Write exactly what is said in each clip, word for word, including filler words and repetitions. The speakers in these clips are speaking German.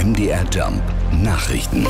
M D R Jump Nachrichten.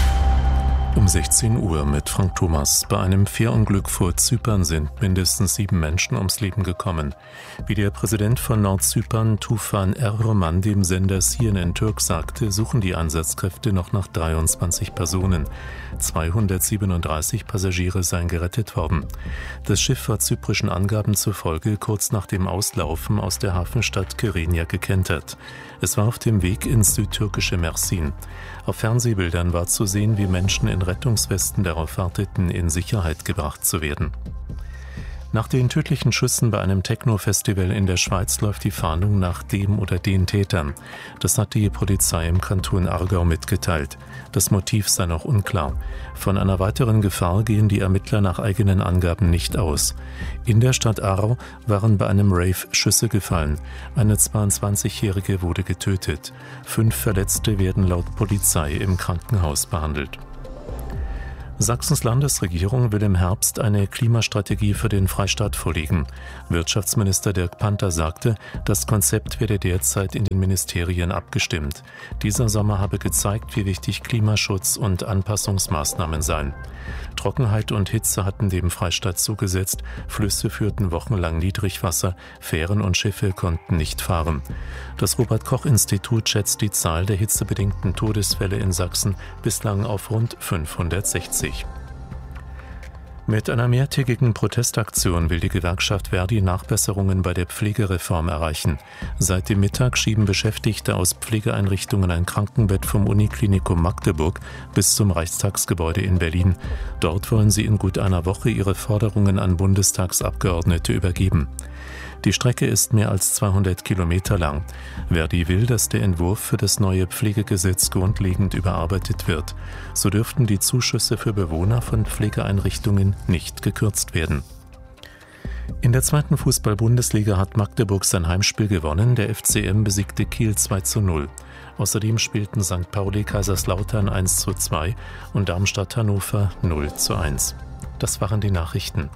Um sechzehn Uhr mit Frank Thomas. Bei einem Fährunglück vor Zypern sind mindestens sieben Menschen ums Leben gekommen. Wie der Präsident von Nordzypern, Tufan Erroman, dem Sender C N N Türk sagte, suchen die Einsatzkräfte noch nach dreiundzwanzig Personen. zweihundertsiebenunddreißig Passagiere seien gerettet worden. Das Schiff war zyprischen Angaben zufolge kurz nach dem Auslaufen aus der Hafenstadt Kyrenia gekentert. Es war auf dem Weg ins südtürkische Mersin. Auf Fernsehbildern war zu sehen, wie Menschen in Rettungswesten darauf warteten, in Sicherheit gebracht zu werden. Nach den tödlichen Schüssen bei einem Techno-Festival in der Schweiz läuft die Fahndung nach dem oder den Tätern. Das hat die Polizei im Kanton Aargau mitgeteilt. Das Motiv sei noch unklar. Von einer weiteren Gefahr gehen die Ermittler nach eigenen Angaben nicht aus. In der Stadt Aarau waren bei einem Rave Schüsse gefallen. Eine zweiundzwanzigjährige wurde getötet. Fünf Verletzte werden laut Polizei im Krankenhaus behandelt. Sachsens Landesregierung will im Herbst eine Klimastrategie für den Freistaat vorlegen. Wirtschaftsminister Dirk Panther sagte, das Konzept werde derzeit in den Ministerien abgestimmt. Dieser Sommer habe gezeigt, wie wichtig Klimaschutz und Anpassungsmaßnahmen seien. Trockenheit und Hitze hatten dem Freistaat zugesetzt, Flüsse führten wochenlang Niedrigwasser, Fähren und Schiffe konnten nicht fahren. Das Robert-Koch-Institut schätzt die Zahl der hitzebedingten Todesfälle in Sachsen bislang auf rund fünfhundertsechzig. Mit einer mehrtägigen Protestaktion will die Gewerkschaft Verdi Nachbesserungen bei der Pflegereform erreichen. Seit dem Mittag schieben Beschäftigte aus Pflegeeinrichtungen ein Krankenbett vom Uniklinikum Magdeburg bis zum Reichstagsgebäude in Berlin. Dort wollen sie in gut einer Woche ihre Forderungen an Bundestagsabgeordnete übergeben. Die Strecke ist mehr als zweihundert Kilometer lang. Verdi will, dass der Entwurf für das neue Pflegegesetz grundlegend überarbeitet wird. So dürften die Zuschüsse für Bewohner von Pflegeeinrichtungen nicht gekürzt werden. In der zweiten Fußball-Bundesliga hat Magdeburg sein Heimspiel gewonnen. Der F C M besiegte Kiel zwei zu null. Außerdem spielten Sankt Pauli Kaiserslautern eins zu zwei und Darmstadt Hannover null zu eins. Das waren die Nachrichten.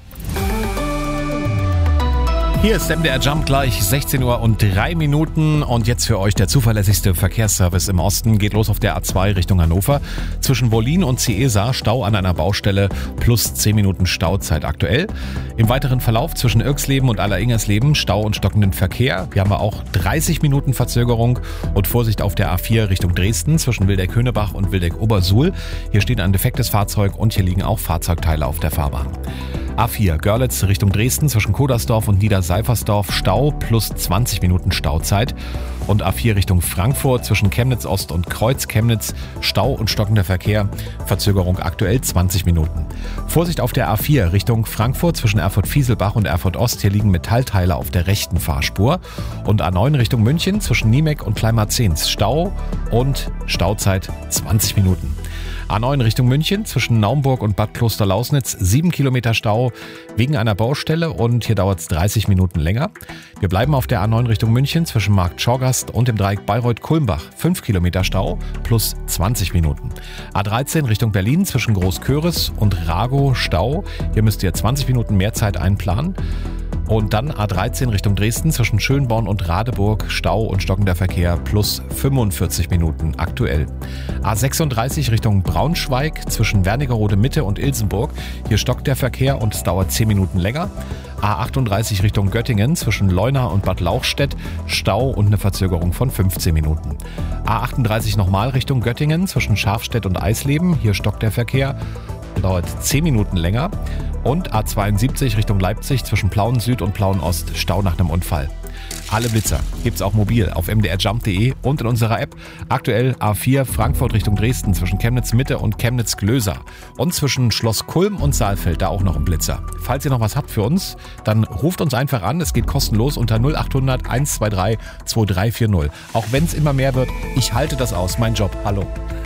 Hier ist M D R Jump, gleich sechzehn Uhr und drei Minuten und jetzt für euch der zuverlässigste Verkehrsservice im Osten. Geht los auf der A zwei Richtung Hannover. Zwischen Wollin und Ciesa Stau an einer Baustelle plus zehn Minuten Stauzeit aktuell. Im weiteren Verlauf zwischen Irxleben und Alleringhersleben Stau und stockenden Verkehr. Hier haben wir auch dreißig Minuten Verzögerung und Vorsicht auf der A vier Richtung Dresden zwischen Wildeck-Höhnebach und Wildeck-Obersuhl. Hier steht ein defektes Fahrzeug und hier liegen auch Fahrzeugteile auf der Fahrbahn. A vier Görlitz Richtung Dresden zwischen Kodersdorf und Niederseifersdorf Stau plus zwanzig Minuten Stauzeit. Und A vier Richtung Frankfurt zwischen Chemnitz Ost und Kreuz Chemnitz Stau und stockender Verkehr. Verzögerung aktuell zwanzig Minuten. Vorsicht auf der A vier Richtung Frankfurt zwischen Erfurt-Fieselbach und Erfurt Ost. Hier liegen Metallteile auf der rechten Fahrspur. Und A neun Richtung München zwischen Niemek und Kleinmarzens Stau und Stauzeit zwanzig Minuten. A neun Richtung München zwischen Naumburg und Bad Klosterlausnitz sieben Kilometer Stau wegen einer Baustelle und hier dauert es dreißig Minuten länger. Wir bleiben auf der A neun Richtung München zwischen Markt Schorgast und dem Dreieck Bayreuth-Kulmbach fünf Kilometer Stau plus zwanzig Minuten. A dreizehn Richtung Berlin zwischen Großköris und Ragow Stau. Hier müsst ihr zwanzig Minuten mehr Zeit einplanen. Und dann A dreizehn Richtung Dresden zwischen Schönborn und Radeburg, Stau und stockender Verkehr plus fünfundvierzig Minuten aktuell. A sechsunddreißig Richtung Braunschweig zwischen Wernigerode Mitte und Ilsenburg. Hier stockt der Verkehr und es dauert zehn Minuten länger. A achtunddreißig Richtung Göttingen zwischen Leuna und Bad Lauchstädt, Stau und eine Verzögerung von fünfzehn Minuten. A achtunddreißig nochmal Richtung Göttingen zwischen Schafstedt und Eisleben. Hier stockt der Verkehr. Dauert zehn Minuten länger. Und A zweiundsiebzig Richtung Leipzig zwischen Plauen Süd und Plauen Ost, Stau nach einem Unfall. Alle Blitzer gibt's auch mobil auf m d r jump punkt d e und in unserer App. Aktuell A vier Frankfurt Richtung Dresden zwischen Chemnitz Mitte und Chemnitz Glöser. Und zwischen Schloss Kulm und Saalfeld, da auch noch ein Blitzer. Falls ihr noch was habt für uns, dann ruft uns einfach an. Es geht kostenlos unter null achthundert eins zwei drei zwei drei vier null. Auch wenn es immer mehr wird, ich halte das aus. Mein Job. Hallo.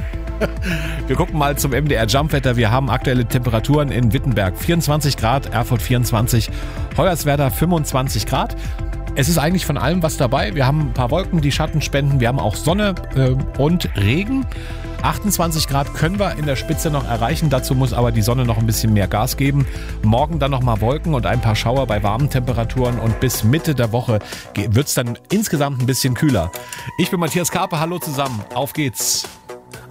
Wir gucken mal zum M D R Jump-Wetter. Wir haben aktuelle Temperaturen in Wittenberg vierundzwanzig Grad, Erfurt vierundzwanzig, Hoyerswerda fünfundzwanzig Grad. Es ist eigentlich von allem was dabei. Wir haben ein paar Wolken, die Schatten spenden. Wir haben auch Sonne äh, und Regen. achtundzwanzig Grad können wir in der Spitze noch erreichen. Dazu muss aber die Sonne noch ein bisschen mehr Gas geben. Morgen dann nochmal Wolken und ein paar Schauer bei warmen Temperaturen. Und bis Mitte der Woche wird es dann insgesamt ein bisschen kühler. Ich bin Matthias Karpe. Hallo zusammen. Auf geht's.